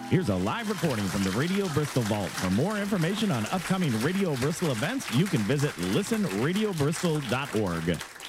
Here's a live recording from the Radio Bristol Vault. For more information on upcoming Radio Bristol events, you can visit listenradiobristol.org.